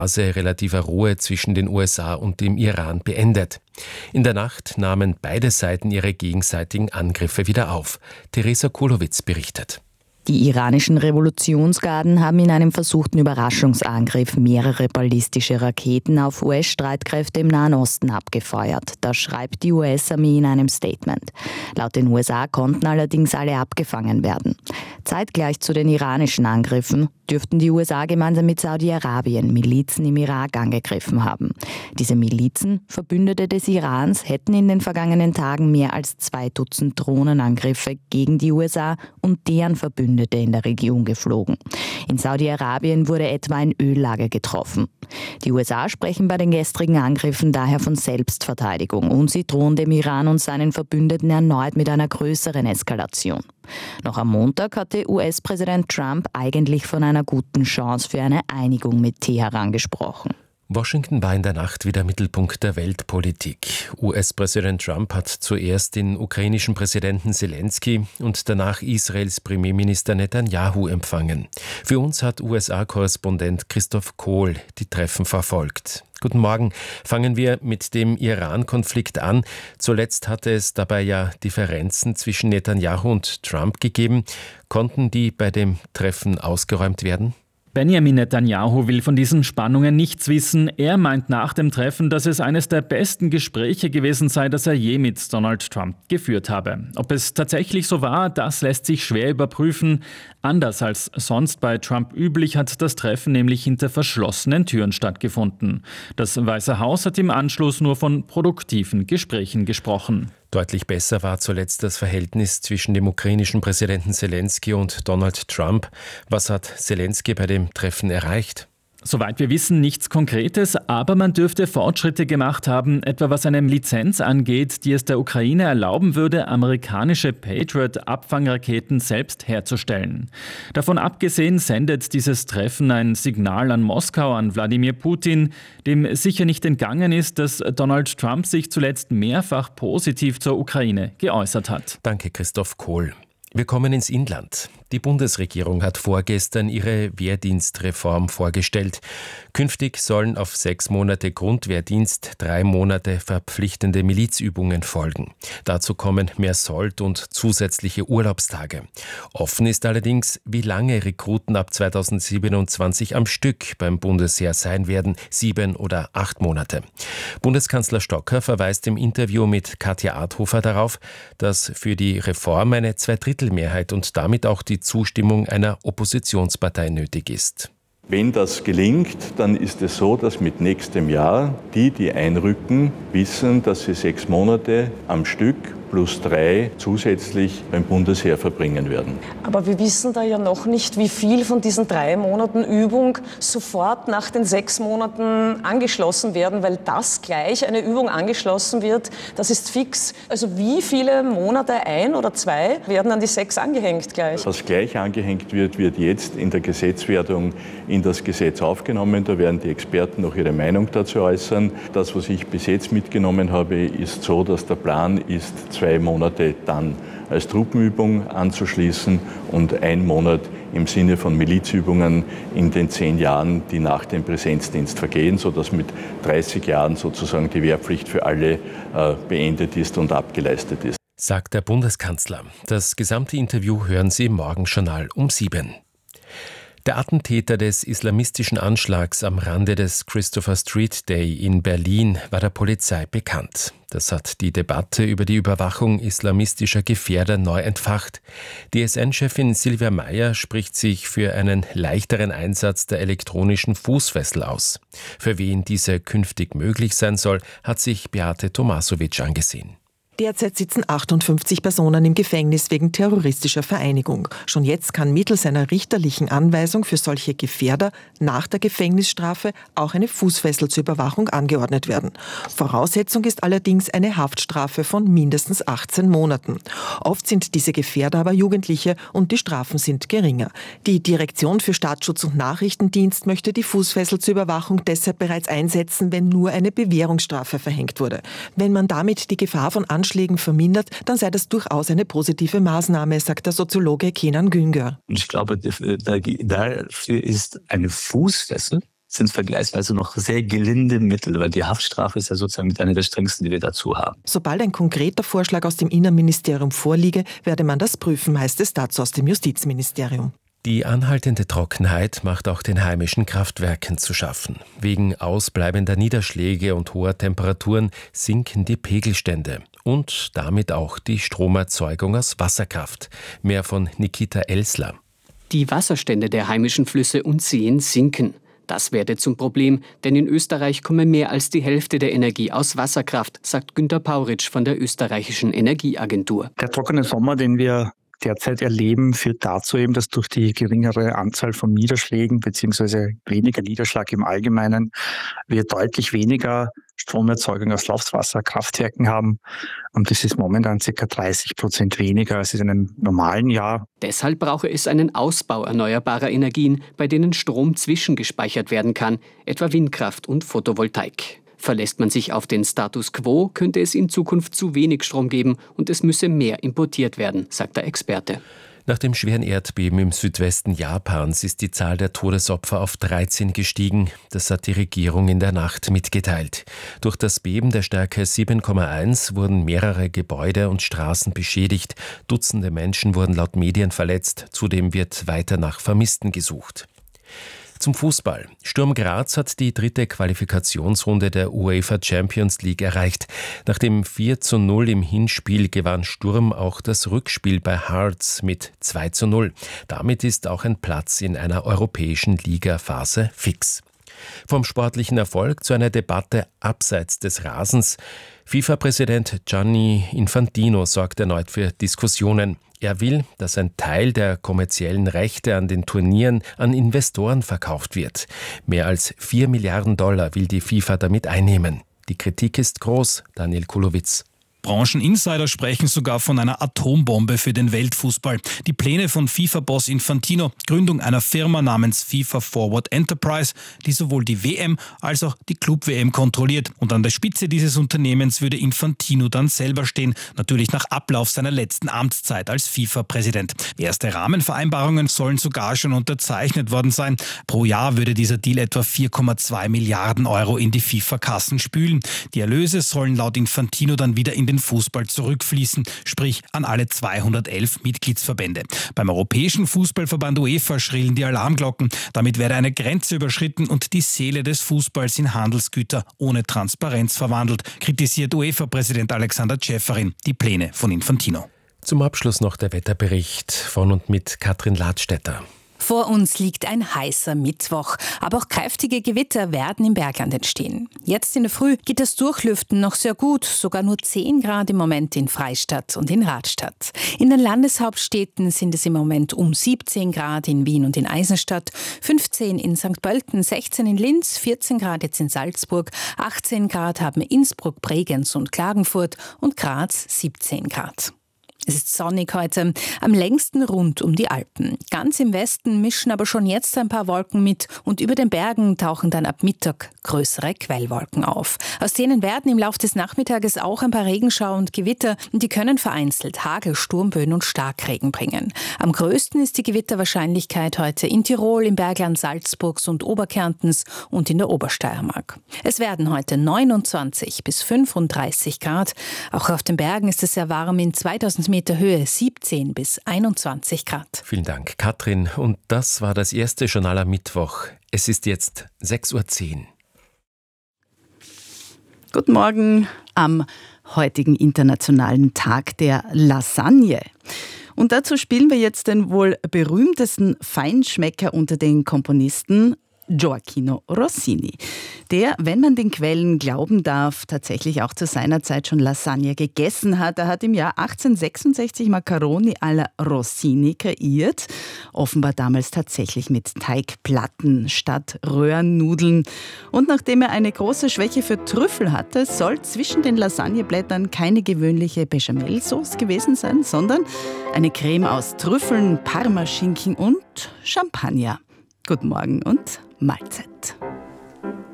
Phase relativer Ruhe zwischen den USA und dem Iran beendet. In der Nacht nahmen beide Seiten ihre gegenseitigen Angriffe wieder auf. Theresa Kulowitz berichtet. Die iranischen Revolutionsgarden haben in einem versuchten Überraschungsangriff mehrere ballistische Raketen auf US-Streitkräfte im Nahen Osten abgefeuert. Das schreibt die US-Armee in einem Statement. Laut den USA konnten allerdings alle abgefangen werden. Zeitgleich zu den iranischen Angriffen dürften die USA gemeinsam mit Saudi-Arabien Milizen im Irak angegriffen haben. Diese Milizen, Verbündete des Irans, hätten in den vergangenen Tagen mehr als 2 Dutzend Drohnenangriffe gegen die USA und deren Verbündete in der Region geflogen. In Saudi-Arabien wurde etwa ein Öllager getroffen. Die USA sprechen bei den gestrigen Angriffen daher von Selbstverteidigung und sie drohen dem Iran und seinen Verbündeten erneut mit einer größeren Eskalation. Noch am Montag hatte US-Präsident Trump eigentlich von einer guten Chance für eine Einigung mit Teheran gesprochen. Washington war in der Nacht wieder Mittelpunkt der Weltpolitik. US-Präsident Trump hat zuerst den ukrainischen Präsidenten Zelensky und danach Israels Premierminister Netanyahu empfangen. Für uns hat USA-Korrespondent Christoph Kohl die Treffen verfolgt. Guten Morgen. Fangen wir mit dem Iran-Konflikt an. Zuletzt hatte es dabei ja Differenzen zwischen Netanyahu und Trump gegeben. Konnten die bei dem Treffen ausgeräumt werden? Benjamin Netanyahu will von diesen Spannungen nichts wissen. Er meint nach dem Treffen, dass es eines der besten Gespräche gewesen sei, das er je mit Donald Trump geführt habe. Ob es tatsächlich so war, das lässt sich schwer überprüfen. Anders als sonst bei Trump üblich hat das Treffen nämlich hinter verschlossenen Türen stattgefunden. Das Weiße Haus hat im Anschluss nur von produktiven Gesprächen gesprochen. Deutlich besser war zuletzt das Verhältnis zwischen dem ukrainischen Präsidenten Zelensky und Donald Trump. Was hat Zelensky bei dem Treffen erreicht? Soweit wir wissen, nichts Konkretes, aber man dürfte Fortschritte gemacht haben, etwa was eine Lizenz angeht, die es der Ukraine erlauben würde, amerikanische Patriot-Abfangraketen selbst herzustellen. Davon abgesehen sendet dieses Treffen ein Signal an Moskau, an Wladimir Putin, dem sicher nicht entgangen ist, dass Donald Trump sich zuletzt mehrfach positiv zur Ukraine geäußert hat. Danke, Christoph Kohl. Wir kommen ins Inland. Die Bundesregierung hat vorgestern ihre Wehrdienstreform vorgestellt. Künftig sollen auf 6 Monate Grundwehrdienst 3 Monate verpflichtende Milizübungen folgen. Dazu kommen mehr Sold- und zusätzliche Urlaubstage. Offen ist allerdings, wie lange Rekruten ab 2027 am Stück beim Bundesheer sein werden, 7 oder 8 Monate. Bundeskanzler Stocker verweist im Interview mit Katja Adhofer darauf, dass für die Reform eine Zweidrittelmehrheit und damit auch die Zustimmung einer Oppositionspartei nötig ist. Wenn das gelingt, dann ist es so, dass mit nächstem Jahr die einrücken, wissen, dass sie 6 Monate am Stück plus 3 zusätzlich beim Bundesheer verbringen werden. Aber wir wissen da ja noch nicht, wie viel von diesen 3 Monaten Übung sofort nach den 6 Monaten angeschlossen werden, weil das gleich eine Übung angeschlossen wird, das ist fix. Also wie viele Monate, 1 oder 2, werden an die 6 angehängt gleich? Was gleich angehängt wird, wird jetzt in der Gesetzwerdung in das Gesetz aufgenommen. Da werden die Experten noch ihre Meinung dazu äußern. Das, was ich bis jetzt mitgenommen habe, ist so, dass der Plan ist, 2 Monate dann als Truppenübung anzuschließen und 1 Monat im Sinne von Milizübungen in den 10 Jahren, die nach dem Präsenzdienst vergehen, sodass mit 30 Jahren sozusagen die Wehrpflicht für alle beendet ist und abgeleistet ist. Sagt der Bundeskanzler. Das gesamte Interview hören Sie im Morgenjournal um 7. Der Attentäter des islamistischen Anschlags am Rande des Christopher Street Day in Berlin war der Polizei bekannt. Das hat die Debatte über die Überwachung islamistischer Gefährder neu entfacht. DSN-Chefin Silvia Meyer spricht sich für einen leichteren Einsatz der elektronischen Fußfessel aus. Für wen diese künftig möglich sein soll, hat sich Beate Tomasovic angesehen. Derzeit sitzen 58 Personen im Gefängnis wegen terroristischer Vereinigung. Schon jetzt kann mittels einer richterlichen Anweisung für solche Gefährder nach der Gefängnisstrafe auch eine Fußfessel zur Überwachung angeordnet werden. Voraussetzung ist allerdings eine Haftstrafe von mindestens 18 Monaten. Oft sind diese Gefährder aber Jugendliche und die Strafen sind geringer. Die Direktion für Staatsschutz und Nachrichtendienst möchte die Fußfessel zur Überwachung deshalb bereits einsetzen, wenn nur eine Bewährungsstrafe verhängt wurde. Wenn man damit die Gefahr von Anschlägen vermindert, dann sei das durchaus eine positive Maßnahme, sagt der Soziologe Kenan Güngör. Und ich glaube, dafür ist eine Fußfessel sind es vergleichsweise noch sehr gelinde Mittel, weil die Haftstrafe ist ja sozusagen mit einer der strengsten, die wir dazu haben. Sobald ein konkreter Vorschlag aus dem Innenministerium vorliege, werde man das prüfen, heißt es dazu aus dem Justizministerium. Die anhaltende Trockenheit macht auch den heimischen Kraftwerken zu schaffen. Wegen ausbleibender Niederschläge und hoher Temperaturen sinken die Pegelstände und damit auch die Stromerzeugung aus Wasserkraft. Mehr von Nikita Elsler. Die Wasserstände der heimischen Flüsse und Seen sinken. Das werde zum Problem, denn in Österreich komme mehr als die Hälfte der Energie aus Wasserkraft, sagt Günter Pauritsch von der österreichischen Energieagentur. Der trockene Sommer, den wir derzeit erleben, führt dazu eben, dass durch die geringere Anzahl von Niederschlägen bzw. weniger Niederschlag im Allgemeinen wir deutlich weniger Stromerzeugung aus Laufwasserkraftwerken haben. Und das ist momentan ca. 30% weniger als in einem normalen Jahr. Deshalb brauche es einen Ausbau erneuerbarer Energien, bei denen Strom zwischengespeichert werden kann, etwa Windkraft und Photovoltaik. Verlässt man sich auf den Status quo, könnte es in Zukunft zu wenig Strom geben und es müsse mehr importiert werden, sagt der Experte. Nach dem schweren Erdbeben im Südwesten Japans ist die Zahl der Todesopfer auf 13 gestiegen. Das hat die Regierung in der Nacht mitgeteilt. Durch das Beben der Stärke 7,1 wurden mehrere Gebäude und Straßen beschädigt. Dutzende Menschen wurden laut Medien verletzt. Zudem wird weiter nach Vermissten gesucht. Zum Fußball. Sturm Graz hat die 3. Qualifikationsrunde der UEFA Champions League erreicht. Nach dem 4:0 im Hinspiel gewann Sturm auch das Rückspiel bei Hearts mit 2:0. Damit ist auch ein Platz in einer europäischen Ligaphase fix. Vom sportlichen Erfolg zu einer Debatte abseits des Rasens. FIFA-Präsident Gianni Infantino sorgt erneut für Diskussionen. Er will, dass ein Teil der kommerziellen Rechte an den Turnieren an Investoren verkauft wird. Mehr als $4 Milliarden will die FIFA damit einnehmen. Die Kritik ist groß, Daniel Kulowitz. Brancheninsider sprechen sogar von einer Atombombe für den Weltfußball. Die Pläne von FIFA-Boss Infantino, Gründung einer Firma namens FIFA Forward Enterprise, die sowohl die WM als auch die Club-WM kontrolliert. Und an der Spitze dieses Unternehmens würde Infantino dann selber stehen, natürlich nach Ablauf seiner letzten Amtszeit als FIFA-Präsident. Erste Rahmenvereinbarungen sollen sogar schon unterzeichnet worden sein. Pro Jahr würde dieser Deal etwa 4,2 Milliarden Euro in die FIFA-Kassen spülen. Die Erlöse sollen laut Infantino dann wieder in den Fußball zurückfließen, sprich an alle 211 Mitgliedsverbände. Beim Europäischen Fußballverband UEFA schrillen die Alarmglocken. Damit werde eine Grenze überschritten und die Seele des Fußballs in Handelsgüter ohne Transparenz verwandelt, kritisiert UEFA-Präsident Alexander Ceferin die Pläne von Infantino. Zum Abschluss noch der Wetterbericht von und mit Katrin Ladstätter. Vor uns liegt ein heißer Mittwoch, aber auch kräftige Gewitter werden im Bergland entstehen. Jetzt in der Früh geht das Durchlüften noch sehr gut, sogar nur 10 Grad im Moment in Freistadt und in Radstadt. In den Landeshauptstädten sind es im Moment um 17 Grad in Wien und in Eisenstadt, 15 in St. Pölten, 16 in Linz, 14 Grad jetzt in Salzburg, 18 Grad haben Innsbruck, Bregenz und Klagenfurt und Graz 17 Grad. Es ist sonnig heute, am längsten rund um die Alpen. Ganz im Westen mischen aber schon jetzt ein paar Wolken mit und über den Bergen tauchen dann ab Mittag größere Quellwolken auf. Aus denen werden im Laufe des Nachmittages auch ein paar Regenschauer und Gewitter und die können vereinzelt Hagel, Sturmböen und Starkregen bringen. Am größten ist die Gewitterwahrscheinlichkeit heute in Tirol, im Bergland Salzburgs und Oberkärntens und in der Obersteiermark. Es werden heute 29 bis 35 Grad. Auch auf den Bergen ist es sehr warm, in 2000 Meter Höhe 17 bis 21 Grad. Vielen Dank, Katrin. Und das war das erste Journal am Mittwoch. Es ist jetzt 6:10 Uhr. Guten Morgen am heutigen Internationalen Tag der Lasagne. Und dazu spielen wir jetzt den wohl berühmtesten Feinschmecker unter den Komponisten, Gioachino Rossini, der, wenn man den Quellen glauben darf, tatsächlich auch zu seiner Zeit schon Lasagne gegessen hat. Er hat im Jahr 1866 Macaroni alla Rossini kreiert, offenbar damals tatsächlich mit Teigplatten statt Röhrennudeln. Und nachdem er eine große Schwäche für Trüffel hatte, soll zwischen den Lasagneblättern keine gewöhnliche Bechamelsauce gewesen sein, sondern eine Creme aus Trüffeln, Parmaschinken und Champagner. Guten Morgen und Mahlzeit.